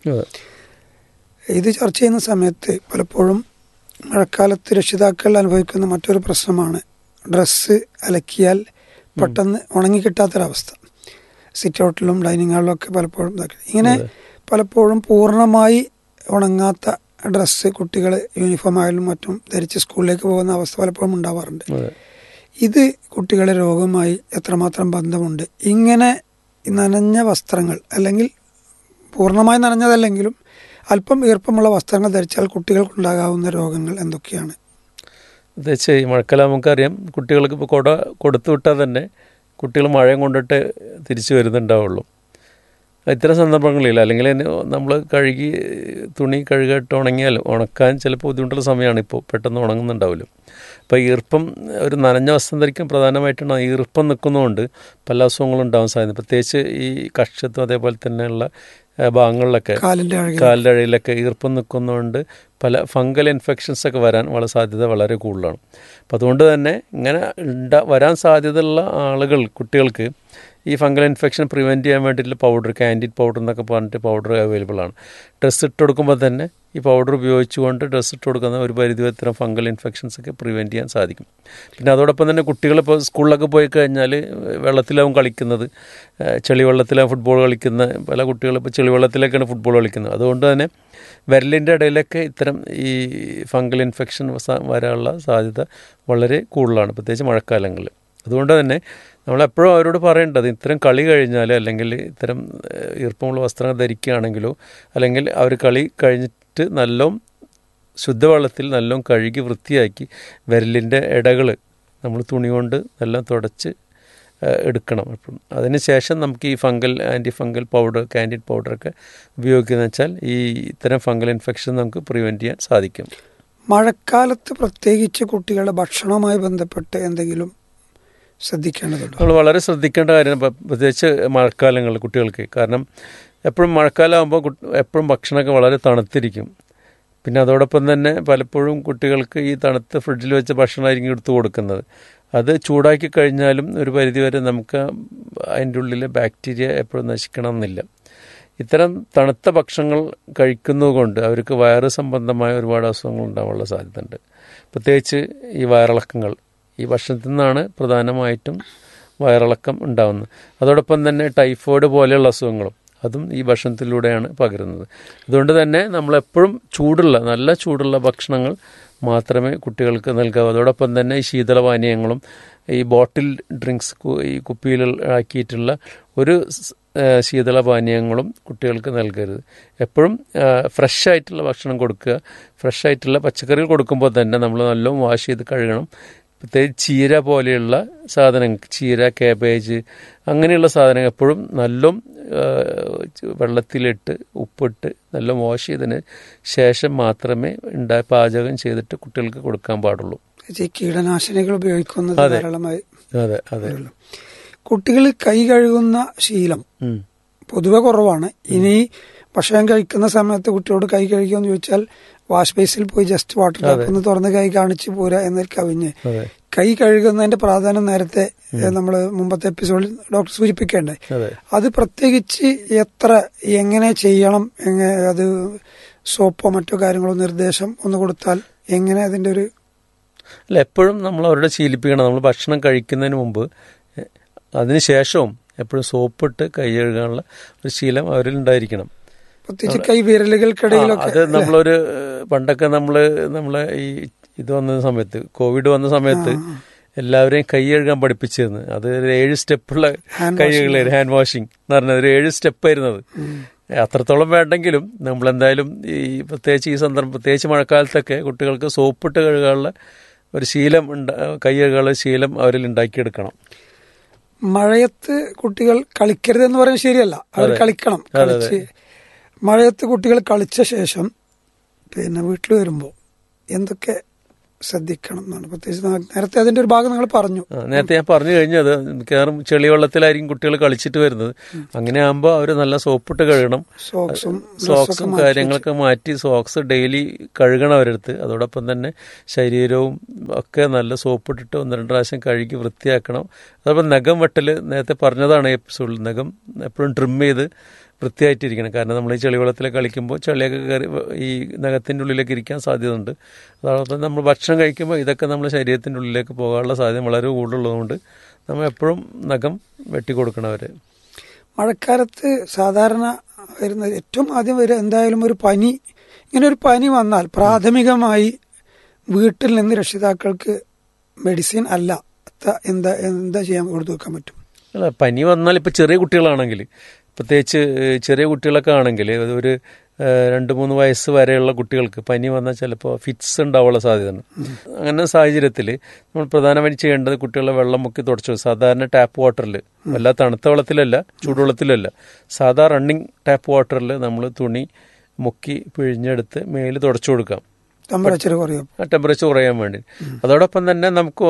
ഇത് ചർച്ച ചെയ്യുന്ന സമയത്ത് പലപ്പോഴും മഴക്കാലത്ത് രക്ഷിതാക്കൾ അനുഭവിക്കുന്ന മറ്റൊരു പ്രശ്നമാണ് ഡ്രസ്സ് അലക്കിയാൽ പെട്ടെന്ന് ഉണങ്ങിക്കിട്ടാത്തൊരവസ്ഥ. സിറ്റ് ഔട്ടിലും ഡൈനിങ് ഹാളിലും ഒക്കെ പലപ്പോഴും ഇങ്ങനെ പലപ്പോഴും പൂർണ്ണമായി ഉണങ്ങാത്ത ഡ്രസ്സ് കുട്ടികൾ യൂണിഫോം ആയാലും മറ്റും ധരിച്ച് സ്കൂളിലേക്ക് പോകുന്ന അവസ്ഥ പലപ്പോഴും ഉണ്ടാവാറുണ്ട്. ഇത് കുട്ടികളെ രോഗവുമായി എത്രമാത്രം ബന്ധമുണ്ട്? ഇങ്ങനെ നനഞ്ഞ വസ്ത്രങ്ങൾ, അല്ലെങ്കിൽ പൂർണ്ണമായി നനഞ്ഞതല്ലെങ്കിലും അല്പം ഈർപ്പമുള്ള വസ്ത്രങ്ങൾ ധരിച്ചാൽ കുട്ടികൾക്കുണ്ടാകാവുന്ന രോഗങ്ങൾ എന്തൊക്കെയാണ്? പ്രത്യേകിച്ച് ഈ മഴക്കാലം നമുക്കറിയാം, കുട്ടികൾക്ക് ഇപ്പോൾ കുട കൊടുത്തു വിട്ടാൽ തന്നെ കുട്ടികൾ മഴയും കൊണ്ടിട്ട് തിരിച്ചു വരുന്നുണ്ടാവുള്ളൂ. ഇത്തരം സന്ദർഭങ്ങളില്ല, അല്ലെങ്കിൽ നമ്മൾ തുണി കഴുകിയിട്ട് ഉണങ്ങിയാൽ ഉണക്കാൻ ചിലപ്പോൾ ബുദ്ധിമുട്ടുള്ള സമയമാണ്. ഇപ്പോൾ പെട്ടെന്ന് ഉണങ്ങുന്നുണ്ടാവില്ല. അപ്പോൾ ഈർപ്പം, ഒരു നനഞ്ഞ വസ്ത്രം ധരിക്കാൻ പ്രധാനമായിട്ടാണ് ഈർപ്പം നിൽക്കുന്നതുകൊണ്ട് പല അസുഖങ്ങളും ഉണ്ടാകാൻ സാധ്യത. പ്രത്യേകിച്ച് ഈ കക്ഷത്തും അതേപോലെ തന്നെയുള്ള ഭാഗങ്ങളിലൊക്കെ കാലിൻ്റെ അഴയിലൊക്കെ ഈർപ്പം നിൽക്കുന്നതുകൊണ്ട് പല ഫംഗൽ ഇൻഫെക്ഷൻസൊക്കെ വരാൻ സാധ്യത വളരെ കൂടുതലാണ്. അപ്പം അതുകൊണ്ട് തന്നെ ഇങ്ങനെ വരാൻ സാധ്യതയുള്ള ആളുകൾ, കുട്ടികൾക്ക് ഈ ഫംഗൽ ഇൻഫെക്ഷൻ പ്രിവെൻറ്റ് ചെയ്യാൻ വേണ്ടിയിട്ടുള്ള പൗഡർ, കാൻഡിഡ് പൗഡർ എന്നൊക്കെ പറഞ്ഞിട്ട് പൗഡർ അവൈലബിൾ ആണ്. ഡ്രസ്സ് ഇട്ട് കൊടുക്കുമ്പോൾ തന്നെ ഈ പൗഡർ ഉപയോഗിച്ചുകൊണ്ട് ഡ്രസ്സ് ഇട്ട് കൊടുക്കുന്ന ഒരു പരിധി ഇത്തരം ഫംഗൽ ഇൻഫെക്ഷൻസൊക്കെ പ്രിവെൻറ്റ് ചെയ്യാൻ സാധിക്കും. പിന്നെ അതോടൊപ്പം തന്നെ കുട്ടികളിപ്പോൾ സ്കൂളിലൊക്കെ പോയി കഴിഞ്ഞാൽ വെള്ളത്തിലാവും കളിക്കുന്നത്, ചെളിവെള്ളത്തിലാവും ഫുട്ബോൾ കളിക്കുന്ന പല കുട്ടികളും ഇപ്പോൾ ചെളിവെള്ളത്തിലേക്കാണ് ഫുട്ബോൾ കളിക്കുന്നത്. അതുകൊണ്ട് തന്നെ വിരലിൻ്റെ ഇടയിലൊക്കെ ഇത്തരം ഈ ഫംഗൽ ഇൻഫെക്ഷൻ വരാനുള്ള സാധ്യത വളരെ കൂടുതലാണ്, പ്രത്യേകിച്ച് മഴക്കാലങ്ങളിൽ. അതുകൊണ്ട് തന്നെ നമ്മളെപ്പോഴും അവരോട് പറയേണ്ടത്, ഇത്തരം കളി കഴിഞ്ഞാൽ അല്ലെങ്കിൽ ഇത്തരം ഈർപ്പമുള്ള വസ്ത്രങ്ങൾ ധരിക്കുകയാണെങ്കിലോ അല്ലെങ്കിൽ അവർ കളി കഴിഞ്ഞിട്ട് നല്ലോണം ശുദ്ധവെള്ളത്തിൽ നല്ലോണം കഴുകി വൃത്തിയാക്കി വിരലിൻ്റെ ഇടകൾ നമ്മൾ തുണി കൊണ്ട് എല്ലാം തുടച്ച് എടുക്കണം. അപ്പം അതിന് ശേഷം നമുക്ക് ഈ ആൻറ്റി ഫംഗൽ പൗഡർ, കാൻഡിഡ് പൗഡറൊക്കെ ഉപയോഗിക്കുന്നത് വെച്ചാൽ ഈ ഇത്തരം ഫംഗൽ ഇൻഫെക്ഷൻ നമുക്ക് പ്രിവെൻറ്റ് ചെയ്യാൻ സാധിക്കും. മഴക്കാലത്ത് പ്രത്യേകിച്ച് കുട്ടികളുടെ ഭക്ഷണവുമായി ബന്ധപ്പെട്ട് എന്തെങ്കിലും ശ്രദ്ധിക്കേണ്ടതുണ്ട്? നമ്മൾ വളരെ ശ്രദ്ധിക്കേണ്ട കാര്യം പ്രത്യേകിച്ച് മഴക്കാലങ്ങളിൽ കുട്ടികൾക്ക്. കാരണം എപ്പോഴും മഴക്കാലമാകുമ്പോൾ എപ്പോഴും ഭക്ഷണമൊക്കെ വളരെ തണുത്തിരിക്കും. പിന്നെ അതോടൊപ്പം തന്നെ പലപ്പോഴും കുട്ടികൾക്ക് ഈ തണുത്ത് ഫ്രിഡ്ജിൽ വെച്ച ഭക്ഷണമായിരിക്കും എടുത്തു കൊടുക്കുന്നത്. അത് ചൂടാക്കി കഴിഞ്ഞാലും ഒരു പരിധിവരെ നമുക്ക് അതിൻ്റെ ഉള്ളിലെ ബാക്ടീരിയ എപ്പോഴും നശിക്കണം എന്നില്ല. ഇത്തരം തണുത്ത ഭക്ഷണങ്ങൾ കഴിക്കുന്നത് കൊണ്ട് അവർക്ക് വയറ് സംബന്ധമായ ഒരുപാട് അസുഖങ്ങൾ ഉണ്ടാകാനുള്ള സാധ്യതയുണ്ട്. പ്രത്യേകിച്ച് ഈ വയറിളക്കങ്ങൾ ഈ ഭക്ഷണത്തിൽ നിന്നാണ് പ്രധാനമായിട്ടും വയറിളക്കം ഉണ്ടാകുന്നത്. അതോടൊപ്പം തന്നെ ടൈഫോയിഡ് പോലെയുള്ള അസുഖങ്ങളും അതും ഈ ഭക്ഷണത്തിലൂടെയാണ് പകരുന്നത്. അതുകൊണ്ട് തന്നെ നമ്മളെപ്പോഴും നല്ല ചൂടുള്ള ഭക്ഷണങ്ങൾ മാത്രമേ കുട്ടികൾക്ക് നൽകാവൂ. അതോടൊപ്പം തന്നെ ഈ ശീതളപാനീയങ്ങളും ഈ ബോട്ടിൽ ഡ്രിങ്ക്സ്, ഈ കുപ്പിയിൽ ആക്കിയിട്ടുള്ള ഒരു ശീതളപാനീയങ്ങളും കുട്ടികൾക്ക് നൽകരുത്. എപ്പോഴും ഫ്രഷ് ആയിട്ടുള്ള ഭക്ഷണം കൊടുക്കുക. ഫ്രഷ് ആയിട്ടുള്ള പച്ചക്കറികൾ കൊടുക്കുമ്പോൾ തന്നെ നമ്മൾ നല്ലോണം വാഷ് ചെയ്ത് കഴുകണം. പ്രത്യേകിച്ച് ചീര പോലെയുള്ള സാധനങ്ങൾ, ചീര, കാബേജ് അങ്ങനെയുള്ള സാധനങ്ങൾ എപ്പോഴും നല്ലോണം വെള്ളത്തിലിട്ട് ഉപ്പിട്ട് നല്ല വാഷ് ചെയ്തതിന് ശേഷം മാത്രമേ പാചകം ചെയ്തിട്ട് കുട്ടികൾക്ക് കൊടുക്കാൻ പാടുള്ളൂ. കീടനാശിനികൾ ഉപയോഗിക്കുന്നത് ധാരാളമായി. അതെ അതെ. കുട്ടികൾ കൈ കഴുകുന്ന ശീലം പൊതുവെ കുറവാണ്. ഇനി ഭക്ഷണം കഴിക്കുന്ന സമയത്ത് കുട്ടിയോട് കൈ കഴുകുമെന്ന് ചോദിച്ചാൽ വാഷ് ബേസിൽ പോയി ജസ്റ്റ് വാട്ടർ ടാപ്പ് ഒന്ന് തുറന്ന് കൈ കാണിച്ചു പോരാ എന്നതിൽ കവിഞ്ഞ് കൈ കഴുകുന്നതിന്റെ പ്രാധാന്യം നേരത്തെ നമ്മൾ മുമ്പത്തെ എപ്പിസോഡിൽ ഡോക്ടർ സൂചിപ്പിക്കേണ്ടായി. അത് പ്രത്യേകിച്ച് എങ്ങനെ ചെയ്യണം, അത് സോപ്പോ മറ്റോ കാര്യങ്ങളോ നിർദ്ദേശം ഒന്ന് കൊടുത്താൽ എങ്ങനെ അതിന്റെ ഒരു അല്ല, എപ്പോഴും നമ്മൾ അവരുടെ ശീലിപ്പിക്കണം. നമ്മൾ ഭക്ഷണം കഴിക്കുന്നതിന് മുമ്പ് അതിനുശേഷവും എപ്പോഴും സോപ്പിട്ട് കൈ കഴുകാനുള്ള ഒരു ശീലം അവരിൽ ഉണ്ടായിരിക്കണം. പ്രത്യേകിച്ച് കൈ വിരലുകൾക്കിടയിലൊക്കെ. അത് നമ്മളൊരു പണ്ടൊക്കെ നമ്മളെ ഈ ഇത് വന്ന സമയത്ത്, കോവിഡ് വന്ന സമയത്ത് എല്ലാവരെയും കൈ കഴുകാൻ പഠിപ്പിച്ചിരുന്നു. അത് 7 സ്റ്റെപ്പുള്ള കൈ കഴുകൽ, ഹാൻഡ് വാഷിംഗ് എന്ന് പറഞ്ഞത് ഒരു 7 സ്റ്റെപ്പായിരുന്നത്. അത്രത്തോളം വേണ്ടെങ്കിലും നമ്മളെന്തായാലും ഈ പ്രത്യേകിച്ച് ഈ സന്ദർഭം, പ്രത്യേകിച്ച് മഴക്കാലത്തൊക്കെ കുട്ടികൾക്ക് സോപ്പിട്ട് കഴുകാനുള്ള ഒരു ശീലം, കൈ കഴുകാനുള്ള ശീലം അവരിൽ ഉണ്ടാക്കിയെടുക്കണം. മഴയത്ത് കുട്ടികൾ കളിക്കരുതെന്ന് പറയുന്നത് ശരിയല്ല, അവർ കളിക്കണം. മഴയത്ത് കുട്ടികൾ കളിച്ച ശേഷം പിന്നെ വീട്ടിൽ വരുമ്പോൾ എന്തൊക്കെ ശ്രദ്ധിക്കണം എന്നാണ്? പ്രത്യേകിച്ച് നേരത്തെ അതിന്റെ ഒരു ഭാഗം നിങ്ങൾ പറഞ്ഞു. നേരത്തെ ഞാൻ പറഞ്ഞു കഴിഞ്ഞത് മിക്കവാറും ചെളിവെള്ളത്തിലായിരിക്കും കുട്ടികൾ കളിച്ചിട്ട് വരുന്നത്. അങ്ങനെ ആകുമ്പോൾ അവർ നല്ല സോപ്പിട്ട് കഴുകണം. സോക്സും കാര്യങ്ങളൊക്കെ മാറ്റി സോക്സ് ഡെയിലി കഴുകണം അവരെടുത്ത്. അതോടൊപ്പം തന്നെ ശരീരവും ഒക്കെ നല്ല സോപ്പിട്ടിട്ട് 1-2 പ്രാവശ്യം കഴുകി വൃത്തിയാക്കണം. അതോടൊപ്പം നഖം വെട്ടൽ നേരത്തെ പറഞ്ഞതാണ് എപ്പിസോഡിൽ. നഖം എപ്പോഴും ട്രിം ചെയ്ത് വൃത്തിയായിട്ടിരിക്കണം. കാരണം നമ്മൾ ഈ ചെളിവെള്ളത്തിൽ കളിക്കുമ്പോൾ ചെളിയൊക്കെ കയറി ഈ നഖത്തിൻ്റെ ഉള്ളിലേക്ക് ഇരിക്കാൻ സാധ്യതയുണ്ട്. അതോടൊപ്പം നമ്മൾ ഭക്ഷണം കഴിക്കുമ്പോൾ ഇതൊക്കെ നമ്മുടെ ശരീരത്തിൻ്റെ ഉള്ളിലേക്ക് പോകാനുള്ള സാധ്യത വളരെ കൂടുതലുള്ളതുകൊണ്ട് നമ്മൾ എപ്പോഴും നഖം വെട്ടിക്കൊടുക്കണം അവർ. മഴക്കാലത്ത് സാധാരണ വരുന്ന ഏറ്റവും ആദ്യം വരിക എന്തായാലും ഒരു പനി. ഇങ്ങനെ ഒരു പനി വന്നാൽ പ്രാഥമികമായി വീട്ടിൽ നിന്ന് രക്ഷിതാക്കൾക്ക് മെഡിസിൻ അല്ല എന്താ ചെയ്യാൻ കൊടുത്തു വെക്കാൻ പറ്റും? അല്ല, പനി വന്നാൽ ഇപ്പോൾ ചെറിയ കുട്ടികളാണെങ്കിൽ, പ്രത്യേകിച്ച് ചെറിയ കുട്ടികളൊക്കെ ആണെങ്കിൽ ഒരു 2-3 വയസ്സ് വരെയുള്ള കുട്ടികൾക്ക് പനി വന്നാൽ ചിലപ്പോൾ ഫിറ്റ്സ് ഉണ്ടാവാനുള്ള സാധ്യതയാണ്. അങ്ങനെ സാഹചര്യത്തിൽ നമ്മൾ പ്രധാനമായും ചെയ്യേണ്ടത് കുട്ടികളെ വെള്ളം മുക്കി തുടച്ചു. സാധാരണ ടാപ്പ് വാട്ടറിൽ, വല്ല തണുത്ത വെള്ളത്തിലല്ല, ചൂടുവെള്ളത്തിലല്ല, സാധാ റണ്ണിങ് ടാപ്പ് വാട്ടറിൽ നമ്മൾ തുണി മുക്കി പിഴിഞ്ഞെടുത്ത് മേല് തുടച്ചു കൊടുക്കാം, ടെമ്പറേച്ചർ കുറയാൻ വേണ്ടി. അതോടൊപ്പം തന്നെ നമുക്ക്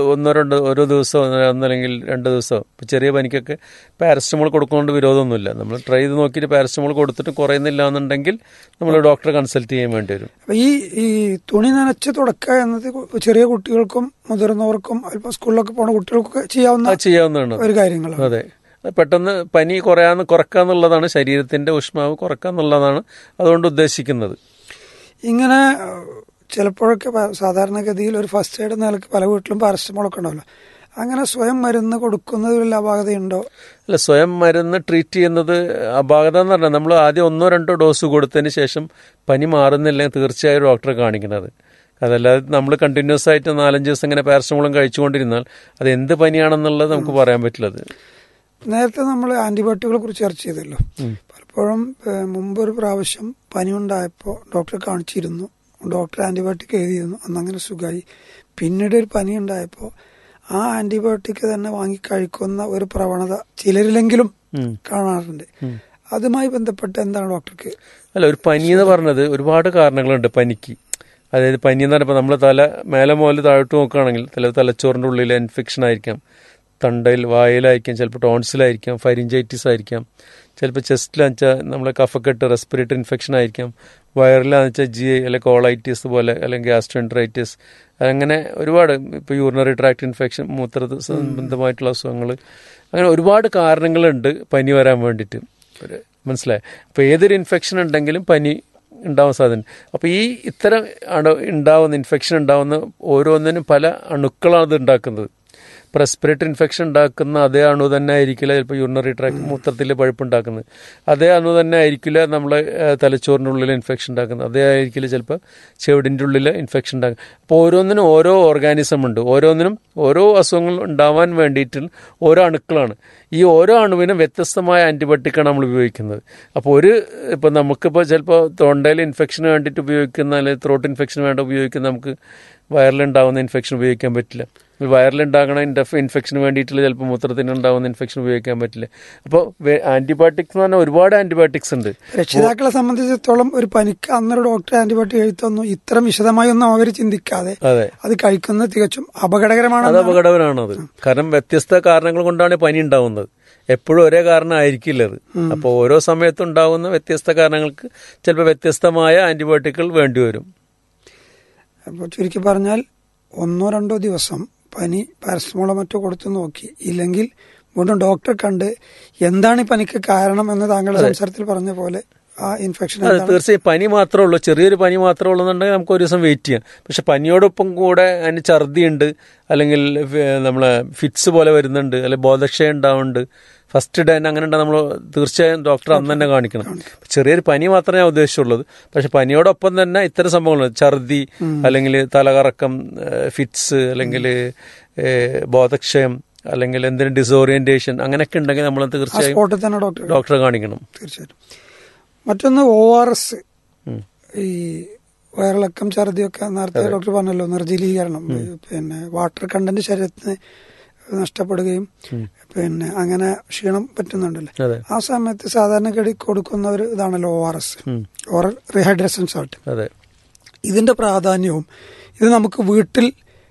ഓരോ ദിവസം ഒന്നല്ലെങ്കിൽ 2 ദിവസം ചെറിയ പനിക്കൊക്കെ പാരസ്റ്റമോൾ കൊടുക്കുന്നതുകൊണ്ട് വിരോധമൊന്നുമില്ല. നമ്മൾ ട്രൈ ചെയ്ത് നോക്കിയിട്ട് പാരസ്റ്റമോൾ കൊടുത്തിട്ട് കുറയുന്നില്ല എന്നുണ്ടെങ്കിൽ നമ്മൾ ഡോക്ടറെ കൺസൾട്ട് ചെയ്യാൻ വേണ്ടി വരും. ഈ തുണി നനച്ച് തുടക്കുക എന്നത് ചെറിയ കുട്ടികൾക്കും മുതിർന്നവർക്കും അല്പം സ്കൂളിലൊക്കെ പോകുന്ന കുട്ടികൾക്കൊക്കെ ചെയ്യാവുന്നതാണ് ഒരു കാര്യങ്ങളാണ്. അതെ, പെട്ടെന്ന് പനി കുറക്കാന്നുള്ളതാണ്, ശരീരത്തിന്റെ ഊഷ്മാവ് കുറക്കാന്നുള്ളതാണ് അതുകൊണ്ട് ഉദ്ദേശിക്കുന്നത്. ഇങ്ങനെ ചിലപ്പോഴൊക്കെ സാധാരണഗതിയിൽ ഒരു ഫസ്റ്റ് എയ്ഡ് നിലക്ക് പല വീട്ടിലും പാരസ്റ്റമോളൊക്കെ ഉണ്ടാവല്ലോ. അങ്ങനെ സ്വയം മരുന്ന് കൊടുക്കുന്നതിൽ അപാകതയുണ്ടോ? അല്ല, സ്വയം മരുന്ന് ട്രീറ്റ് ചെയ്യുന്നത് അപാകത എന്ന് പറഞ്ഞാൽ നമ്മൾ ആദ്യം 1-2 ഡോസ് കൊടുത്തതിന് ശേഷം പനി മാറുന്നില്ലെങ്കിൽ തീർച്ചയായും ഡോക്ടറെ കാണിക്കുന്നത്. അതല്ലാതെ നമ്മൾ കണ്ടിന്യൂസ് ആയിട്ട് 4-5 ദിവസം ഇങ്ങനെ പാരസ്റ്റമോളും കഴിച്ചുകൊണ്ടിരുന്നാൽ അത് എന്ത് പനിയാണെന്നുള്ളത് നമുക്ക് പറയാൻ പറ്റില്ലത്. നേരത്തെ നമ്മൾ ആന്റിബയോട്ടിക്കുകളെ കുറിച്ച് ചർച്ച ചെയ്തല്ലോ. പലപ്പോഴും മുമ്പൊരു പ്രാവശ്യം പനി ഉണ്ടായപ്പോൾ ഡോക്ടറെ കാണിച്ചിരുന്നു, ഡോക്ടർ ആന്റിബയോട്ടിക് എഴുതിയിരുന്നു, അന്നങ്ങനെ സുഖമായി. പിന്നീട് ഒരു പനി ഉണ്ടായപ്പോൾ ആ ആന്റിബയോട്ടിക് തന്നെ വാങ്ങി കഴിക്കുന്ന ഒരു പ്രവണത ചിലരിലെങ്കിലും കാണാറുണ്ട്. അതുമായി ബന്ധപ്പെട്ട് എന്താണ് ഡോക്ടർക്ക്? അല്ല, ഒരു പനി എന്ന് പറഞ്ഞത് ഒരുപാട് കാരണങ്ങളുണ്ട് പനിക്ക്. അതായത് പനി എന്ന് പറഞ്ഞപ്പോൾ നമ്മൾ മേലെ മുതൽ താഴോട്ട് നോക്കുകയാണെങ്കിൽ തലച്ചോറിൻ്റെ ഉള്ളിൽ ഇൻഫെക്ഷൻ ആയിരിക്കാം, തൊണ്ടയിൽ വായിലായിരിക്കാം, ചിലപ്പോൾ ടോൺസിലായിരിക്കാം, ഫരിഞ്ചൈറ്റിസ് ആയിരിക്കാം, ചിലപ്പോൾ ചെസ്റ്റിലാണെന്ന് വെച്ചാൽ നമ്മളെ കഫക്കെട്ട് റെസ്പിറേറ്ററി ഇൻഫെക്ഷൻ ആയിരിക്കാം, വയറിലാണെന്ന് വെച്ചാൽ GI അല്ലെങ്കിൽ കോളൈറ്റിസ് പോലെ അല്ലെങ്കിൽ ഗ്യാസ്ട്രോഎൻട്രൈറ്റിസ്, അങ്ങനെ ഒരുപാട്, ഇപ്പോൾ യൂറിനറി ട്രാക്ട് ഇൻഫെക്ഷൻ, മൂത്ര സംബന്ധമായിട്ടുള്ള അസുഖങ്ങൾ, അങ്ങനെ ഒരുപാട് കാരണങ്ങളുണ്ട് പനി വരാൻ വേണ്ടിയിട്ട്. മനസ്സിലായി? അപ്പോൾ ഏതൊരു ഇൻഫെക്ഷൻ ഉണ്ടെങ്കിലും പനി ഉണ്ടാവാൻ സാധ്യത. അപ്പോൾ ഈ ഇത്തരം ഉണ്ടാവുന്ന ഇൻഫെക്ഷൻ ഉണ്ടാവുന്ന ഓരോന്നിനും പല അണുക്കളാണ് ഇത് ഉണ്ടാക്കുന്നത്. ഇപ്പോൾ റെസ്പിറേറ്ററി ഇൻഫെക്ഷൻ ഉണ്ടാക്കുന്ന അതേ അണു തന്നെ ആയിരിക്കില്ല ചിലപ്പോൾ യൂറിനറി ട്രാക്ട് മൂത്രത്തിൽ പഴുപ്പുണ്ടാക്കുന്നത്, അതേ അണു തന്നെ ആയിരിക്കില്ല നമ്മളെ തലച്ചോറിൻ്റെ ഉള്ളിൽ ഇൻഫെക്ഷൻ ഉണ്ടാക്കുന്നത്, അതേ ആയിരിക്കില്ല ചിലപ്പോൾ ചെവിടിൻ്റെ ഉള്ളിൽ ഇൻഫെക്ഷൻ ഉണ്ടാക്കുന്നത്. അപ്പോൾ ഓരോന്നിനും ഓരോ ഓർഗാനിസം ഉണ്ട്, ഓരോന്നിനും ഓരോ അസുഖങ്ങൾ ഉണ്ടാവാൻ വേണ്ടിയിട്ട് ഓരോ അണുക്കളാണ്. ഈ ഓരോ അണുവിനും വ്യത്യസ്തമായ ആൻറ്റിബയോട്ടിക്കാണ് നമ്മൾ ഉപയോഗിക്കുന്നത്. അപ്പോൾ ഇപ്പോൾ നമുക്കിപ്പോൾ ചിലപ്പോൾ തൊണ്ടയിൽ ഇൻഫെക്ഷന് വേണ്ടിയിട്ട് ഉപയോഗിക്കുന്ന അല്ലെങ്കിൽ ത്രോട്ട് ഇൻഫെക്ഷന് വേണ്ടി ഉപയോഗിക്കുന്ന നമുക്ക് വയറിലുണ്ടാകുന്ന ഇൻഫെക്ഷൻ ഉപയോഗിക്കാൻ പറ്റില്ല. വയറിലുണ്ടാകുന്ന ഇൻഫെക്ഷന് വേണ്ടിയിട്ടുള്ള ചിലപ്പോൾ മൂത്രത്തിനുണ്ടാകുന്ന ഇൻഫെക്ഷൻ ഉപയോഗിക്കാൻ പറ്റില്ല. അപ്പോൾ ആന്റിബയോട്ടിക്സ് എന്ന് പറഞ്ഞാൽ ഒരുപാട് ആന്റിബയോട്ടിക്സ് ഉണ്ട്. രക്ഷിതാക്കളെ സംബന്ധിച്ചിടത്തോളം ഒരു പനിക്ക് അന്നൊരു ഡോക്ടർ ആന്റിബയോട്ടിക് എഴുത്തൊന്നും ഇത്തരം വിശദമായി ഒന്നും അവർ ചിന്തിക്കാതെ അത് കഴിക്കുന്നത് തികച്ചും അപകടകരമാണ്. അത് അപകടകരമാണത്. കാരണം വ്യത്യസ്ത കാരണങ്ങൾ കൊണ്ടാണ് പനി ഉണ്ടാവുന്നത്. എപ്പോഴും ഒരേ കാരണം ആയിരിക്കില്ല അത്. അപ്പോൾ ഓരോ സമയത്തുണ്ടാകുന്ന വ്യത്യസ്ത കാരണങ്ങൾക്ക് ചിലപ്പോൾ വ്യത്യസ്തമായ ആന്റിബയോട്ടിക്കുകൾ വേണ്ടിവരും. അപ്പോൾ ചുരുക്കി പറഞ്ഞാൽ 1-2 ദിവസം പനി പാരസറ്റമോളോ മറ്റോ കൊടുത്തു നോക്കി, ഇല്ലെങ്കിൽ വീണ്ടും ഡോക്ടറെ കണ്ട് എന്താണ് ഈ പനിക്ക് കാരണം എന്ന് താങ്കളുടെ സംസാരത്തിൽ പറഞ്ഞ പോലെ ആ ഇൻഫെക്ഷൻ. തീർച്ചയായും പനി മാത്രമേ ഉള്ളൂ, ചെറിയൊരു പനി മാത്രമേ ഉള്ളൂ എന്നുണ്ടെങ്കിൽ നമുക്ക് ഒരു ദിവസം വെയിറ്റ് ചെയ്യാം. പക്ഷെ പനിയോടൊപ്പം കൂടെ അതിന് ഛർദിയുണ്ട്, അല്ലെങ്കിൽ നമ്മളെ ഫിറ്റ്സ് പോലെ വരുന്നുണ്ട്, അല്ലെങ്കിൽ ബോധക്ഷയം ഉണ്ടാവുന്നുണ്ട്, ഫസ്റ്റ് ഡേ അങ്ങനെ ഉണ്ടാകും, നമ്മൾ തീർച്ചയായും ഡോക്ടറെ അന്ന് തന്നെ കാണിക്കണം. ചെറിയൊരു പനി മാത്രമേ ഞാൻ ഉദ്ദേശിച്ചുള്ളത്. പക്ഷെ പനിയോടൊപ്പം തന്നെ ഇത്തരം സംഭവങ്ങളുണ്ട്, ഛർദി അല്ലെങ്കിൽ തലകറക്കം, ഫിറ്റ്സ് അല്ലെങ്കിൽ ബോധക്ഷയം അല്ലെങ്കിൽ എന്തെങ്കിലും ഡിസോറിയന്റേഷൻ അങ്ങനെയൊക്കെ ഉണ്ടെങ്കിൽ നമ്മൾ തീർച്ചയായും ഡോക്ടറെ കാണിക്കണം. തീർച്ചയായിട്ടും. മറ്റൊന്ന് ORS, ഈ വയറിളക്കം ഛർദിയൊക്കെ നേരത്തെ ഡോക്ടർ പറഞ്ഞല്ലോ, നിർജ്ജലീകരണം, പിന്നെ വാട്ടർ കണ്ടന്റ് ശരീരത്തിന് നഷ്ടപ്പെടുകയും പിന്നെ അങ്ങനെ ക്ഷീണം പറ്റുന്നുണ്ടല്ലോ. ആ സമയത്ത് സാധാരണഗതി കൊടുക്കുന്ന ഒരു ഇതാണല്ലോ ORS, ഓറൽ റീഹൈഡ്രേഷൻ സാൾട്ട്. ഇതിന്റെ പ്രാധാന്യവും ഇത് നമുക്ക് വീട്ടിൽ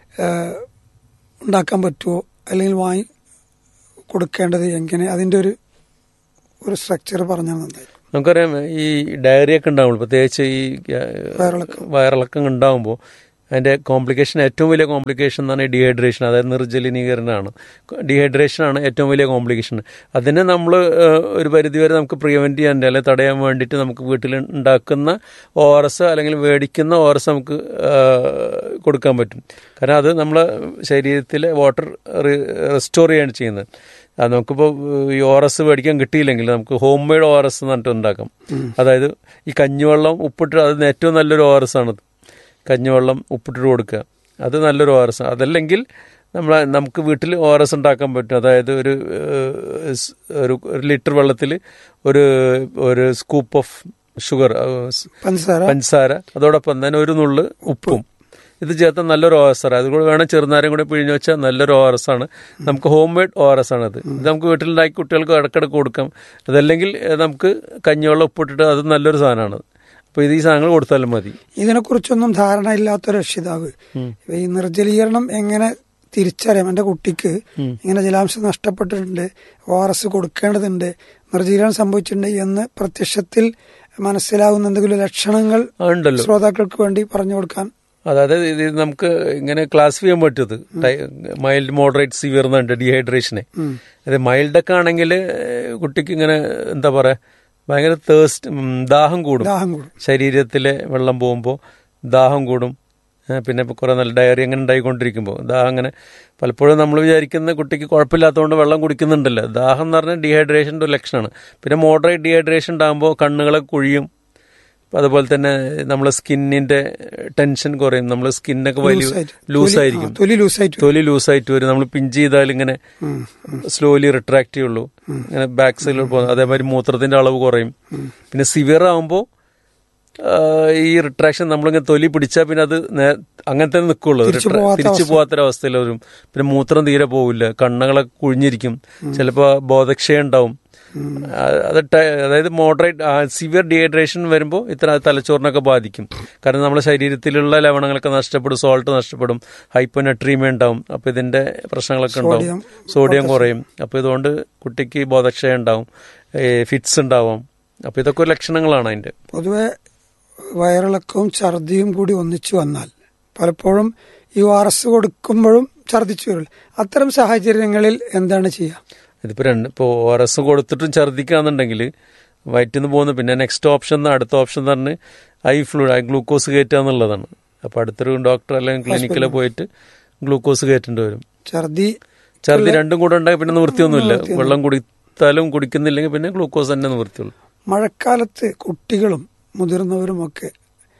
ഉണ്ടാക്കാൻ പറ്റുമോ അല്ലെങ്കിൽ വാങ്ങി കൊടുക്കേണ്ടത് എങ്ങനെ, അതിന്റെ ഒരു സ്ട്രക്ചർ പറഞ്ഞാൽ നന്നായി. നമുക്കറിയാം ഈ ഡയറിയ ഒക്കെ ഉണ്ടാവുമ്പോൾ, പ്രത്യേകിച്ച് ഈ വയറിളക്കം ഉണ്ടാകുമ്പോൾ അതിൻ്റെ കോംപ്ലിക്കേഷൻ, ഏറ്റവും വലിയ കോംപ്ലിക്കേഷൻ എന്ന് പറഞ്ഞാൽ ഡീഹൈഡ്രേഷൻ, അതായത് നിർജ്ജലീകരണമാണ്. ഡീഹൈഡ്രേഷനാണ് ഏറ്റവും വലിയ കോംപ്ലിക്കേഷൻ. അതിനെ നമ്മൾ ഒരു പരിധിവരെ നമുക്ക് പ്രിവെൻറ്റ് ചെയ്യാൻ അല്ലെങ്കിൽ തടയാൻ വേണ്ടിയിട്ട് നമുക്ക് വീട്ടിൽ ഉണ്ടാക്കുന്ന ORS അല്ലെങ്കിൽ മേടിക്കുന്ന ORS നമുക്ക് കൊടുക്കാൻ പറ്റും. കാരണം അത് നമ്മളെ ശരീരത്തിലെ വാട്ടർ റെസ്റ്റോർ ചെയ്യാണ് ചെയ്യുന്നത്. അത് നമുക്കിപ്പോൾ ഈ ORS മേടിക്കാൻ കിട്ടിയില്ലെങ്കിൽ നമുക്ക് ഹോം മെയ്ഡ് ORS എന്ന് പറഞ്ഞിട്ട് ഉണ്ടാക്കാം. അതായത് ഈ കഞ്ഞിവെള്ളം ഉപ്പിട്ട്, അത് ഏറ്റവും നല്ലൊരു ORS ആണത്. കഞ്ഞിവെള്ളം ഉപ്പിട്ടിട്ട് കൊടുക്കുക, അത് നല്ലൊരു ORS. അതല്ലെങ്കിൽ നമുക്ക് വീട്ടിൽ ORS ഉണ്ടാക്കാൻ പറ്റും. അതായത് ഒരു ലിറ്റർ വെള്ളത്തിൽ ഒരു സ്കൂപ്പ് ഓഫ് ഷുഗർ, പഞ്ചസാര, അതോടൊപ്പം തന്നെ ഒരു നുള്ള് ഉപ്പും ഇത് ചേർത്ത നല്ലൊരു ORS ആണ്. അതുകൂടെ വേണം ചെറുനാരം കൂടെ പിഴിഞ്ഞ് വെച്ചാൽ നല്ലൊരു ORS ആണ്. നമുക്ക് ഹോം മെയ്ഡ് ORS ആണത്. ഇത് നമുക്ക് വീട്ടിലുണ്ടാക്കി കുട്ടികൾക്ക് ഇടക്കിടക്ക് കൊടുക്കാം. അതല്ലെങ്കിൽ നമുക്ക് കഞ്ഞിവെള്ളം ഉപ്പിട്ടിട്ട് അത് നല്ലൊരു സാധനമാണ്. അപ്പോൾ ഇത് ഈ സാധനങ്ങൾ കൊടുത്താലും മതി. ഇതിനെക്കുറിച്ചൊന്നും ധാരണ ഇല്ലാത്ത രക്ഷിതാവ് ഈ നിർജ്ജലീകരണം എങ്ങനെ തിരിച്ചറിയാം? എൻ്റെ കുട്ടിക്ക് ഇങ്ങനെ ജലാംശം നഷ്ടപ്പെട്ടിട്ടുണ്ട്, ORS കൊടുക്കേണ്ടതുണ്ട്, നിർജ്ജലീകരണം സംഭവിച്ചിട്ടുണ്ട് എന്ന് പ്രത്യക്ഷത്തിൽ മനസ്സിലാവുന്ന എന്തെങ്കിലും ലക്ഷണങ്ങൾ ഉണ്ടല്ലോ ശ്രോതാക്കൾക്ക് വേണ്ടി പറഞ്ഞു കൊടുക്കാൻ? അതായത് ഇത് നമുക്ക് ഇങ്ങനെ ക്ലാസിഫൈ ചെയ്യാൻ പറ്റുന്നത് മൈൽഡ്, മോഡറേറ്റ്, സിവിയർ എന്നുണ്ട് ഡീഹൈഡ്രേഷനെ. അത് മൈൽഡൊക്കെ ആണെങ്കിൽ കുട്ടിക്ക് ഇങ്ങനെ എന്താ പറയുക, ഭയങ്കര ദാഹം കൂടും, ശരീരത്തിലെ വെള്ളം പോകുമ്പോൾ ദാഹം കൂടും. പിന്നെ ഇപ്പോൾ കുറേ നല്ല ഡയറി അങ്ങനെ ഉണ്ടായിക്കൊണ്ടിരിക്കുമ്പോൾ ദാഹം അങ്ങനെ പലപ്പോഴും നമ്മൾ വിചാരിക്കുന്ന കുട്ടിക്ക് കുഴപ്പമില്ലാത്തതുകൊണ്ട് വെള്ളം കുടിക്കുന്നുണ്ടല്ലോ. ദാഹം എന്ന് പറഞ്ഞാൽ ഡീഹൈഡ്രേഷൻ്റെ ഒരു ലക്ഷണമാണ്. പിന്നെ മോഡറേറ്റ് ഡീഹൈഡ്രേഷൻ ഉണ്ടാകുമ്പോൾ കണ്ണുകളെ കുഴിയും, അതുപോലെ തന്നെ നമ്മളെ സ്കിന്നിന്റെ ടെൻഷൻ കുറയും, നമ്മളെ സ്കിന്നൊക്കെ വലിയ ലൂസായിരിക്കും, തൊലി ലൂസായിട്ട് വരും. നമ്മൾ പിഞ്ച് ചെയ്താൽ ഇങ്ങനെ സ്ലോലി റിട്രാക്ട് ചെയ്യുള്ളൂ, ഇങ്ങനെ ബാക്ക് സൈഡിൽ പോകും. അതേമാതിരി മൂത്രത്തിന്റെ അളവ് കുറയും. പിന്നെ സിവിയർ ആകുമ്പോൾ ഈ റിട്രാക്ഷൻ നമ്മളിങ്ങനെ തൊലി പിടിച്ചാൽ പിന്നെ അത് അങ്ങനെ തന്നെ നിൽക്കുള്ളൂ, തിരിച്ചു പോകാത്തൊരവസ്ഥയിൽ വരും. പിന്നെ മൂത്രം തീരെ പോവില്ല, കണ്ണുകളൊക്കെ കുഴിഞ്ഞിരിക്കും, ചിലപ്പോൾ ബോധക്ഷയം ഉണ്ടാവും. അതായത് മോഡറേറ്റ് സിവിയർ ഡീഹൈഡ്രേഷൻ വരുമ്പോൾ ഇത്ര തലച്ചോറിനൊക്കെ ബാധിക്കും. കാരണം നമ്മുടെ ശരീരത്തിലുള്ള ലവണങ്ങളൊക്കെ നഷ്ടപ്പെടും, സോൾട്ട് നഷ്ടപ്പെടും, ഹൈപ്പോനെട്രീമിയ ഉണ്ടാവും. അപ്പോൾ ഇതിൻ്റെ പ്രശ്നങ്ങളൊക്കെ ഉണ്ടാവും, സോഡിയം കുറയും. അപ്പോൾ ഇതുകൊണ്ട് കുട്ടിക്ക് ബോധക്ഷയം ഉണ്ടാവും, ഫിറ്റ്സ് ഉണ്ടാവും. അപ്പോൾ ഇതൊക്കെ ഒരു ലക്ഷണങ്ങളാണ് അതിൻ്റെ. പൊതുവെ വയറിളക്കവും ഛർദിയും കൂടി ഒന്നിച്ചു വന്നാൽ പലപ്പോഴും ഈ ORS കൊടുക്കുമ്പോഴും ഛർദിച്ചു വരില്ല. അത്തരം സാഹചര്യങ്ങളിൽ എന്താണ് ചെയ്യുക? ഇപ്പോൾ ORS കൊടുത്തിട്ടും ഛർദിക്കാന്നുണ്ടെങ്കിൽ വയറ്റിൽ നിന്ന് പോകുന്നു. പിന്നെ നെക്സ്റ്റ് ഓപ്ഷൻ, അടുത്ത ഓപ്ഷൻ പറഞ്ഞ് ഗ്ലൂക്കോസ് കയറ്റുക എന്നുള്ളതാണ്. അപ്പോൾ അടുത്തൊരു ഡോക്ടർ അല്ലെങ്കിൽ ക്ലിനിക്കിൽ പോയിട്ട് ഗ്ലൂക്കോസ് കയറ്റേണ്ടി വരും. ഛർദി രണ്ടും കൂടെ ഉണ്ടായി പിന്നെ നിവൃത്തിയൊന്നുമില്ല. വെള്ളം കുടിത്താലും കുടിക്കുന്നില്ലെങ്കിൽ പിന്നെ ഗ്ലൂക്കോസ് തന്നെ നിവൃത്തിയുള്ളൂ. മഴക്കാലത്ത് കുട്ടികളും മുതിർന്നവരുമൊക്കെ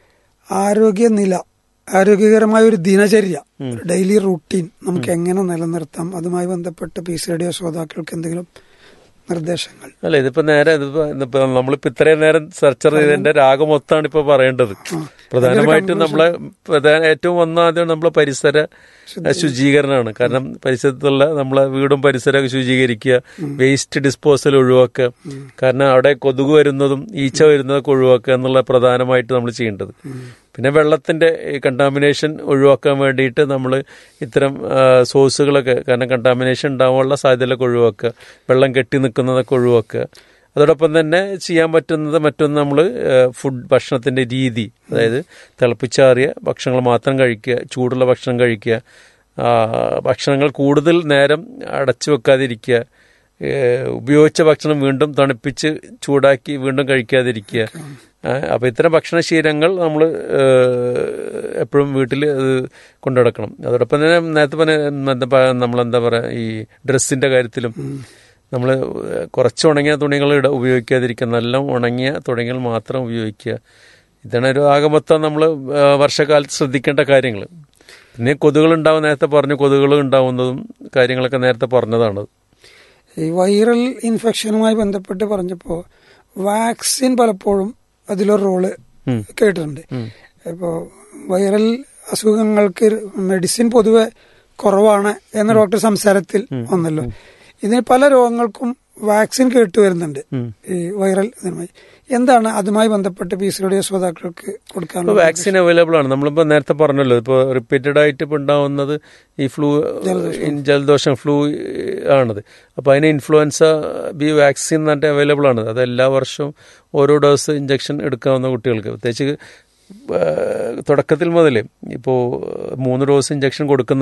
ആരോഗ്യകരമായ ഒരു ദിനചര്യ, ഡെയിലി റൂട്ടീൻ നമുക്ക് എങ്ങനെ നിലനിർത്താം? അതുമായി ബന്ധപ്പെട്ട് പീസ് റേഡിയോ ശ്രോതാക്കൾക്ക് എന്തെങ്കിലും നിർദ്ദേശങ്ങൾ? അല്ല, ഇതിപ്പോ നേരെ നമ്മളിപ്പോ ഇത്രയും നേരം ചർച്ച ചെയ്തതിന്റെ രാഗം മൊത്തമാണ് ഇപ്പൊ പറയേണ്ടത്. പ്രധാനമായിട്ടും നമ്മളെ ഏറ്റവും ഒന്നാദ്യം നമ്മളെ പരിസര ശുചീകരണമാണ്. കാരണം പരിസരത്തുള്ള നമ്മളെ വീടും പരിസരമൊക്കെ ശുചീകരിക്കുക, വേസ്റ്റ് ഡിസ്പോസൽ ഒഴിവാക്കുക. കാരണം അവിടെ കൊതുക് വരുന്നതും ഈച്ച വരുന്നതൊക്കെ ഒഴിവാക്കുക എന്നുള്ള പ്രധാനമായിട്ട് നമ്മൾ ചെയ്യേണ്ടത്. പിന്നെ വെള്ളത്തിന്റെ കണ്ടാമിനേഷൻ ഒഴിവാക്കാൻ വേണ്ടിയിട്ട് നമ്മൾ ഇത്തരം സോഴ്സുകളൊക്കെ, കാരണം കണ്ടാമിനേഷൻ ഉണ്ടാവാനുള്ള സാധ്യതകളൊക്കെ ഒഴിവാക്കുക, വെള്ളം കെട്ടി നിൽക്കുന്നതൊക്കെ ഒഴിവാക്കുക. അതോടൊപ്പം തന്നെ ചെയ്യാൻ പറ്റുന്നത് മറ്റൊന്ന് നമ്മൾ ഭക്ഷണത്തിൻ്റെ രീതി, അതായത് തിളപ്പിച്ചാറിയ ഭക്ഷണങ്ങൾ മാത്രം കഴിക്കുക, ചൂടുള്ള ഭക്ഷണം കഴിക്കുക, ഭക്ഷണങ്ങൾ കൂടുതൽ നേരം അടച്ചു വെക്കാതിരിക്കുക, ഉപയോഗിച്ച ഭക്ഷണം വീണ്ടും തണുപ്പിച്ച് ചൂടാക്കി വീണ്ടും കഴിക്കാതിരിക്കുക. അപ്പോൾ ഇത്തരം ഭക്ഷണശീലങ്ങൾ നമ്മൾ എപ്പോഴും വീട്ടിൽ കൊണ്ടുനടക്കണം. അതോടൊപ്പം തന്നെ നേരത്തെ നമ്മളെന്താ പറയുക, ഈ ഡ്രസ്സിൻ്റെ കാര്യത്തിലും നമ്മൾ കുറച്ച് ഉണങ്ങിയ തുണികൾ ഉപയോഗിക്കാതിരിക്കുക, നല്ല ഉണങ്ങിയ തുണികൾ മാത്രം ഉപയോഗിക്കുക. ഇതാണ് ഒരു ആകമൊത്തം നമ്മൾ വർഷകാലത്ത് ശ്രദ്ധിക്കേണ്ട കാര്യങ്ങൾ. പിന്നെ കൊതുകുകൾ ഉണ്ടാവും, നേരത്തെ പറഞ്ഞു, കൊതുകുകൾ ഉണ്ടാവുന്നതും കാര്യങ്ങളൊക്കെ നേരത്തെ പറഞ്ഞതാണ്. ഈ വൈറൽ ഇൻഫെക്ഷനുമായി ബന്ധപ്പെട്ട് പറഞ്ഞപ്പോൾ വാക്സിൻ പലപ്പോഴും അതിലൊരു റോള് കേട്ടിട്ടുണ്ട്. ഇപ്പോൾ വൈറൽ അസുഖങ്ങൾക്ക് മെഡിസിൻ പൊതുവെ കുറവാണ് എന്ന ഡോക്ടർ സംസാരത്തിൽ വന്നല്ലോ. ഇതിന് പല രോഗങ്ങൾക്കും വാക്സിൻ കേട്ടുവരുന്നുണ്ട് ഈ വൈറൽ ഇതിനുമായി. എന്താണ് അതുമായി ബന്ധപ്പെട്ട് പീസ് റേഡിയോ ശ്രോതാക്കൾക്ക് കൊടുക്കാനുള്ള? വാക്സിൻ അവൈലബിൾ ആണ്. നമ്മളിപ്പോൾ നേരത്തെ പറഞ്ഞല്ലോ, ഇപ്പോൾ റിപ്പീറ്റഡ് ആയിട്ട് ഇപ്പോൾ ഉണ്ടാവുന്നത് ഈ ജലദോഷം ഫ്ലൂ ആണത്. അപ്പോൾ അതിന് ഇൻഫ്ലുവൻസ ബി വാക്സിൻ എന്നിട്ട് അവൈലബിൾ ആണ്. അത് എല്ലാ വർഷവും ഓരോ ഡോസ് ഇഞ്ചക്ഷൻ എടുക്കാവുന്ന കുട്ടികൾക്ക്, പ്രത്യേകിച്ച് തുടക്കത്തിൽ മുതൽ ഇപ്പോൾ 3 ഡോസ് ഇഞ്ചക്ഷൻ കൊടുക്കുന്ന